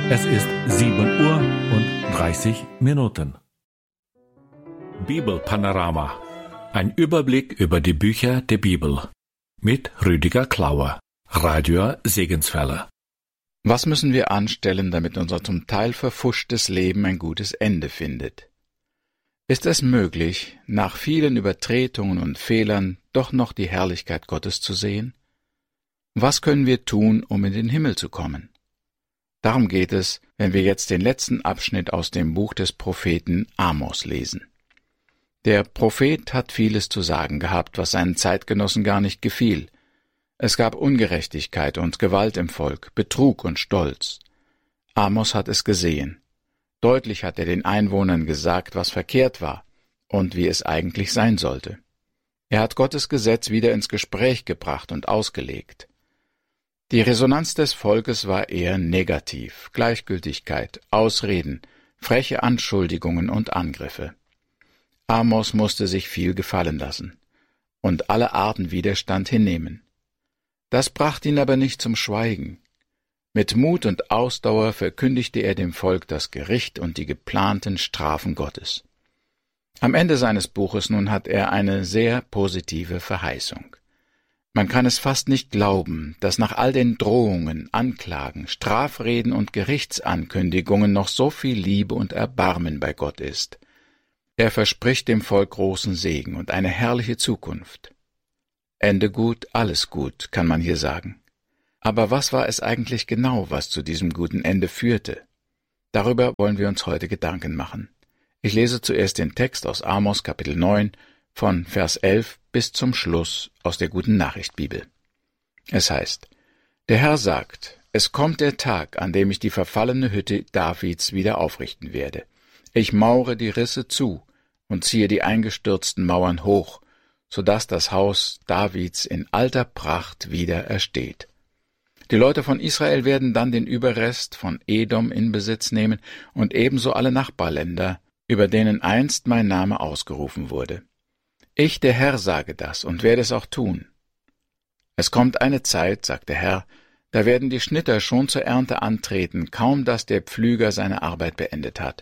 Es ist 7:30 Uhr. Bibelpanorama. Ein Überblick über die Bücher der Bibel. Mit Rüdiger Klauer, Radio Segenswelle. Was müssen wir anstellen, damit unser zum Teil verfuschtes Leben ein gutes Ende findet? Ist es möglich, nach vielen Übertretungen und Fehlern doch noch die Herrlichkeit Gottes zu sehen? Was können wir tun, um in den Himmel zu kommen? Darum geht es, wenn wir jetzt den letzten Abschnitt aus dem Buch des Propheten Amos lesen. Der Prophet hat vieles zu sagen gehabt, was seinen Zeitgenossen gar nicht gefiel. Es gab Ungerechtigkeit und Gewalt im Volk, Betrug und Stolz. Amos hat es gesehen. Deutlich hat er den Einwohnern gesagt, was verkehrt war und wie es eigentlich sein sollte. Er hat Gottes Gesetz wieder ins Gespräch gebracht und ausgelegt. Die Resonanz des Volkes war eher negativ: Gleichgültigkeit, Ausreden, freche Anschuldigungen und Angriffe. Amos musste sich viel gefallen lassen und alle Arten Widerstand hinnehmen. Das brachte ihn aber nicht zum Schweigen. Mit Mut und Ausdauer verkündigte er dem Volk das Gericht und die geplanten Strafen Gottes. Am Ende seines Buches nun hat er eine sehr positive Verheißung. Man kann es fast nicht glauben, dass nach all den Drohungen, Anklagen, Strafreden und Gerichtsankündigungen noch so viel Liebe und Erbarmen bei Gott ist. Er verspricht dem Volk großen Segen und eine herrliche Zukunft. Ende gut, alles gut, kann man hier sagen. Aber was war es eigentlich genau, was zu diesem guten Ende führte? Darüber wollen wir uns heute Gedanken machen. Ich lese zuerst den Text aus Amos Kapitel 9, von Vers 11 bis zum Schluss aus der Guten Nachricht Bibel. Es heißt: Der Herr sagt, es kommt der Tag, an dem ich die verfallene Hütte Davids wieder aufrichten werde. Ich mauere die Risse zu und ziehe die eingestürzten Mauern hoch, so dass das Haus Davids in alter Pracht wieder ersteht. Die Leute von Israel werden dann den Überrest von Edom in Besitz nehmen und ebenso alle Nachbarländer, über denen einst mein Name ausgerufen wurde. Ich, der Herr, sage das und werde es auch tun. Es kommt eine Zeit, sagt der Herr, da werden die Schnitter schon zur Ernte antreten, kaum dass der Pflüger seine Arbeit beendet hat.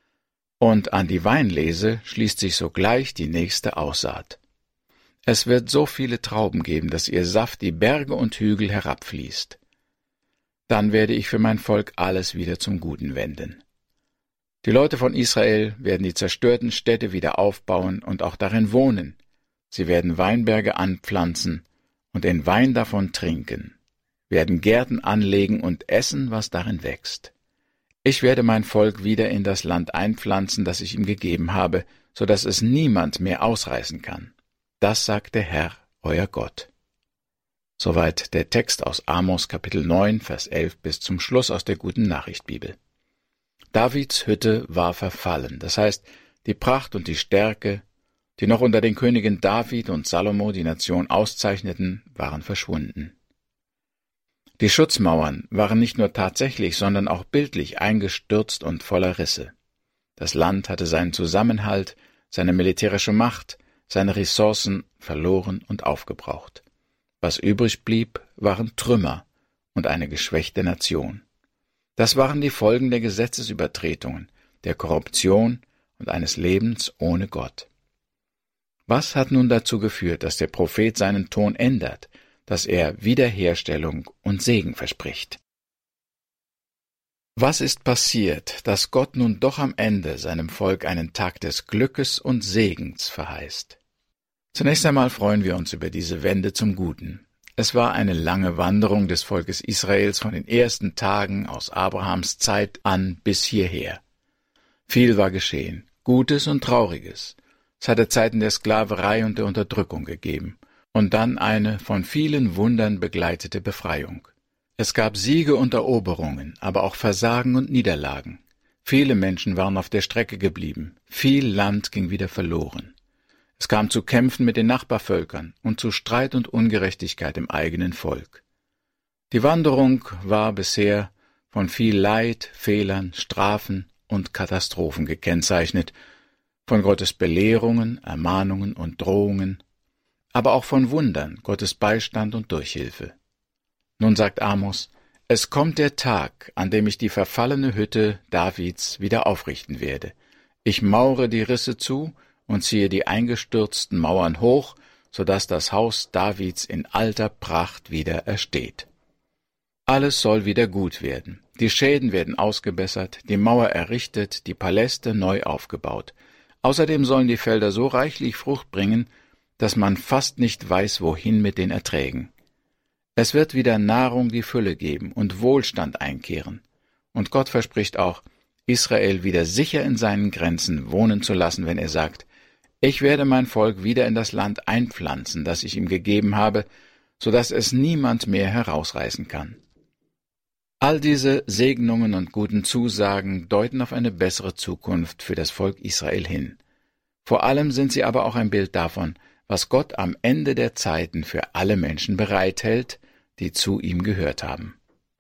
Und an die Weinlese schließt sich sogleich die nächste Aussaat. Es wird so viele Trauben geben, dass ihr Saft die Berge und Hügel herabfließt. Dann werde ich für mein Volk alles wieder zum Guten wenden. Die Leute von Israel werden die zerstörten Städte wieder aufbauen und auch darin wohnen. Sie werden Weinberge anpflanzen und den Wein davon trinken, werden Gärten anlegen und essen, was darin wächst. Ich werde mein Volk wieder in das Land einpflanzen, das ich ihm gegeben habe, so dass es niemand mehr ausreißen kann. Das sagt der Herr, euer Gott. Soweit der Text aus Amos Kapitel 9, Vers 11 bis zum Schluss aus der Guten Nachricht Bibel. Davids Hütte war verfallen, das heißt, die Pracht und die Stärke, die noch unter den Königen David und Salomo die Nation auszeichneten, waren verschwunden. Die Schutzmauern waren nicht nur tatsächlich, sondern auch bildlich eingestürzt und voller Risse. Das Land hatte seinen Zusammenhalt, seine militärische Macht, seine Ressourcen verloren und aufgebraucht. Was übrig blieb, waren Trümmer und eine geschwächte Nation. Das waren die Folgen der Gesetzesübertretungen, der Korruption und eines Lebens ohne Gott. Was hat nun dazu geführt, dass der Prophet seinen Ton ändert, dass er Wiederherstellung und Segen verspricht? Was ist passiert, dass Gott nun doch am Ende seinem Volk einen Tag des Glückes und Segens verheißt? Zunächst einmal freuen wir uns über diese Wende zum Guten. Es war eine lange Wanderung des Volkes Israels von den ersten Tagen aus Abrahams Zeit an bis hierher. Viel war geschehen, Gutes und Trauriges. Es hatte Zeiten der Sklaverei und der Unterdrückung gegeben und dann eine von vielen Wundern begleitete Befreiung. Es gab Siege und Eroberungen, aber auch Versagen und Niederlagen. Viele Menschen waren auf der Strecke geblieben, viel Land ging wieder verloren. Es kam zu Kämpfen mit den Nachbarvölkern und zu Streit und Ungerechtigkeit im eigenen Volk. Die Wanderung war bisher von viel Leid, Fehlern, Strafen und Katastrophen gekennzeichnet, von Gottes Belehrungen, Ermahnungen und Drohungen, aber auch von Wundern, Gottes Beistand und Durchhilfe. Nun sagt Amos, es kommt der Tag, an dem ich die verfallene Hütte Davids wieder aufrichten werde. Ich mauere die Risse zu und ziehe die eingestürzten Mauern hoch, so dass das Haus Davids in alter Pracht wieder ersteht. Alles soll wieder gut werden. Die Schäden werden ausgebessert, die Mauer errichtet, die Paläste neu aufgebaut. Außerdem sollen die Felder so reichlich Frucht bringen, dass man fast nicht weiß, wohin mit den Erträgen. Es wird wieder Nahrung die Fülle geben und Wohlstand einkehren. Und Gott verspricht auch, Israel wieder sicher in seinen Grenzen wohnen zu lassen, wenn er sagt, ich werde mein Volk wieder in das Land einpflanzen, das ich ihm gegeben habe, so dass es niemand mehr herausreißen kann. All diese Segnungen und guten Zusagen deuten auf eine bessere Zukunft für das Volk Israel hin. Vor allem sind sie aber auch ein Bild davon, was Gott am Ende der Zeiten für alle Menschen bereithält, die zu ihm gehört haben.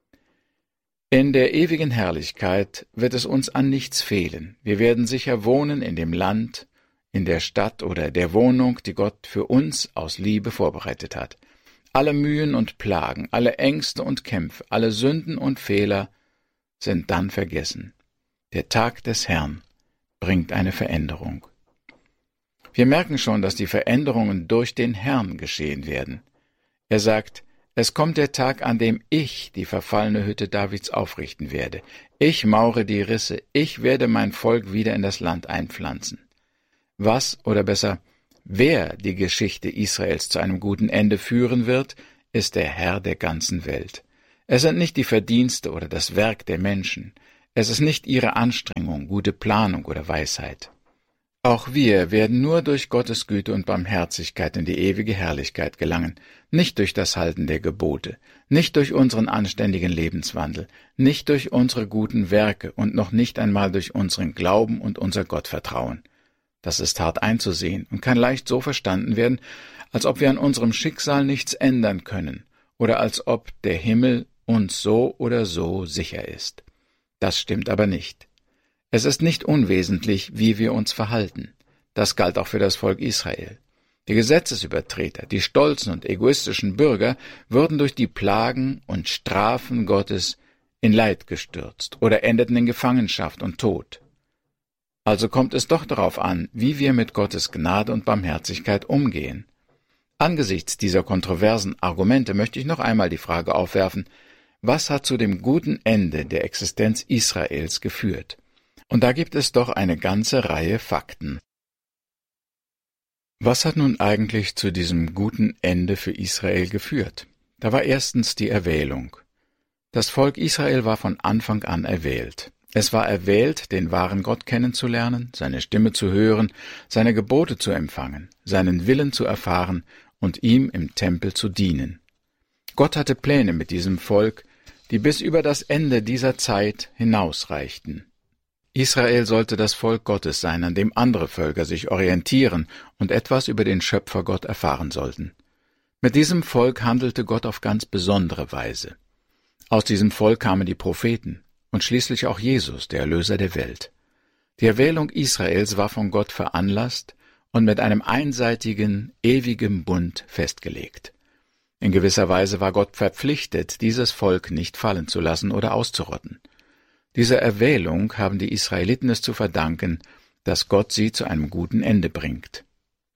In der ewigen Herrlichkeit wird es uns an nichts fehlen. Wir werden sicher wohnen in dem Land, in der Stadt oder der Wohnung, die Gott für uns aus Liebe vorbereitet hat. Alle Mühen und Plagen, alle Ängste und Kämpfe, alle Sünden und Fehler sind dann vergessen. Der Tag des Herrn bringt eine Veränderung. Wir merken schon, dass die Veränderungen durch den Herrn geschehen werden. Er sagt, es kommt der Tag, an dem ich die verfallene Hütte Davids aufrichten werde. Ich mauere die Risse, ich werde mein Volk wieder in das Land einpflanzen. Was, oder besser, wer die Geschichte Israels zu einem guten Ende führen wird, ist der Herr der ganzen Welt. Es sind nicht die Verdienste oder das Werk der Menschen. Es ist nicht ihre Anstrengung, gute Planung oder Weisheit. Auch wir werden nur durch Gottes Güte und Barmherzigkeit in die ewige Herrlichkeit gelangen, nicht durch das Halten der Gebote, nicht durch unseren anständigen Lebenswandel, nicht durch unsere guten Werke und noch nicht einmal durch unseren Glauben und unser Gottvertrauen. Das ist hart einzusehen und kann leicht so verstanden werden, als ob wir an unserem Schicksal nichts ändern können oder als ob der Himmel uns so oder so sicher ist. Das stimmt aber nicht. Es ist nicht unwesentlich, wie wir uns verhalten. Das galt auch für das Volk Israel. Die Gesetzesübertreter, die stolzen und egoistischen Bürger wurden durch die Plagen und Strafen Gottes in Leid gestürzt oder endeten in Gefangenschaft und Tod. Also kommt es doch darauf an, wie wir mit Gottes Gnade und Barmherzigkeit umgehen. Angesichts dieser kontroversen Argumente möchte ich noch einmal die Frage aufwerfen, was hat zu dem guten Ende der Existenz Israels geführt? Und da gibt es doch eine ganze Reihe Fakten. Was hat nun eigentlich zu diesem guten Ende für Israel geführt? Da war erstens die Erwählung. Das Volk Israel war von Anfang an erwählt. Es war erwählt, den wahren Gott kennenzulernen, seine Stimme zu hören, seine Gebote zu empfangen, seinen Willen zu erfahren und ihm im Tempel zu dienen. Gott hatte Pläne mit diesem Volk, die bis über das Ende dieser Zeit hinausreichten. Israel sollte das Volk Gottes sein, an dem andere Völker sich orientieren und etwas über den Schöpfer Gott erfahren sollten. Mit diesem Volk handelte Gott auf ganz besondere Weise. Aus diesem Volk kamen die Propheten und schließlich auch Jesus, der Erlöser der Welt. Die Erwählung Israels war von Gott veranlasst und mit einem einseitigen, ewigen Bund festgelegt. In gewisser Weise war Gott verpflichtet, dieses Volk nicht fallen zu lassen oder auszurotten. Dieser Erwählung haben die Israeliten es zu verdanken, dass Gott sie zu einem guten Ende bringt.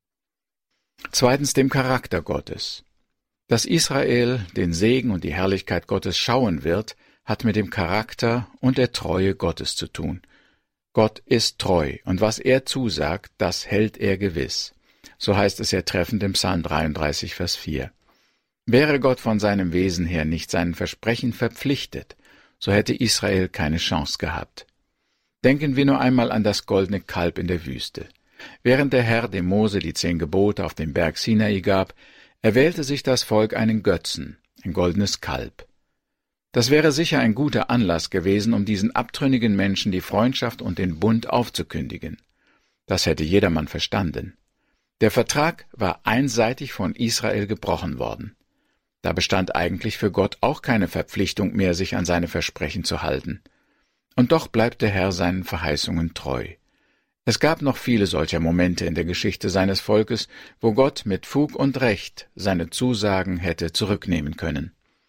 Zweitens dem Charakter Gottes. Dass Israel den Segen und die Herrlichkeit Gottes schauen wird, hat mit dem Charakter und der Treue Gottes zu tun. Gott ist treu, und was er zusagt, das hält er gewiss. So heißt es ja treffend im Psalm 33, Vers 4. Wäre Gott von seinem Wesen her nicht seinen Versprechen verpflichtet, so hätte Israel keine Chance gehabt. Denken wir nur einmal an das goldene Kalb in der Wüste. Während der Herr dem Mose die 10 Gebote auf dem Berg Sinai gab, erwählte sich das Volk einen Götzen, ein goldenes Kalb. Das wäre sicher ein guter Anlass gewesen, um diesen abtrünnigen Menschen die Freundschaft und den Bund aufzukündigen. Das hätte jedermann verstanden. Der Vertrag war einseitig von Israel gebrochen worden. Da bestand eigentlich für Gott auch keine Verpflichtung mehr, sich an seine Versprechen zu halten. Und doch bleibt der Herr seinen Verheißungen treu. Es gab noch viele solcher Momente in der Geschichte seines Volkes, wo Gott mit Fug und Recht seine Zusagen hätte zurücknehmen können.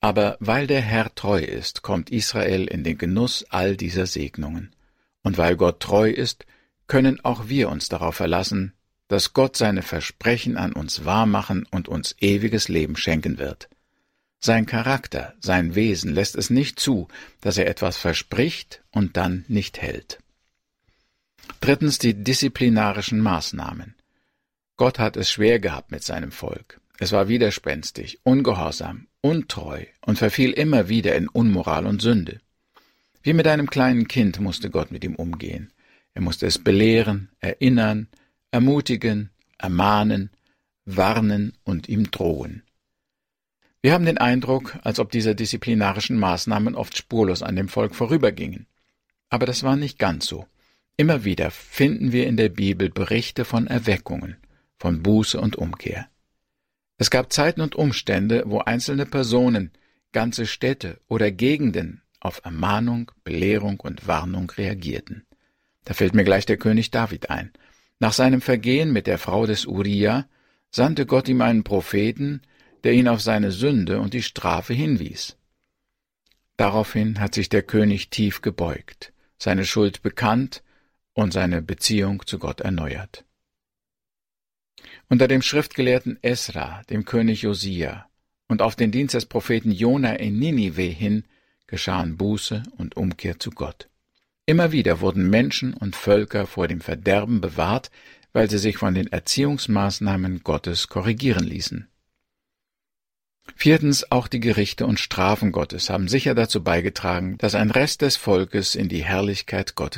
Aber weil der Herr treu ist, kommt Israel in den Genuss all dieser Segnungen. Und weil Gott treu ist, können auch wir uns darauf verlassen, dass Gott seine Versprechen an uns wahrmachen und uns ewiges Leben schenken wird. Sein Charakter, sein Wesen lässt es nicht zu, dass er etwas verspricht und dann nicht hält. Drittens die disziplinarischen Maßnahmen. Gott hat es schwer gehabt mit seinem Volk. Es war widerspenstig, ungehorsam, untreu und verfiel immer wieder in Unmoral und Sünde. Wie mit einem kleinen Kind musste Gott mit ihm umgehen. Er musste es belehren, erinnern, ermutigen, ermahnen, warnen und ihm drohen. Wir haben den Eindruck, als ob diese disziplinarischen Maßnahmen oft spurlos an dem Volk vorübergingen. Aber das war nicht ganz so. Immer wieder finden wir in der Bibel Berichte von Erweckungen, von Buße und Umkehr. Es gab Zeiten und Umstände, wo einzelne Personen, ganze Städte oder Gegenden auf Ermahnung, Belehrung und Warnung reagierten. Da fällt mir gleich der König David ein. Nach seinem Vergehen mit der Frau des Uria sandte Gott ihm einen Propheten, der ihn auf seine Sünde und die Strafe hinwies. Daraufhin hat sich der König tief gebeugt, seine Schuld bekannt und seine Beziehung zu Gott erneuert. Unter dem Schriftgelehrten Esra, dem König Josia und auf den Dienst des Propheten Jona in Ninive hin geschahen Buße und Umkehr zu Gott. Immer wieder wurden Menschen und Völker vor dem Verderben bewahrt, weil sie sich von den Erziehungsmaßnahmen Gottes korrigieren ließen. Viertens, auch die Gerichte und Strafen Gottes haben sicher dazu beigetragen, dass ein Rest des Volkes in die Herrlichkeit Gottes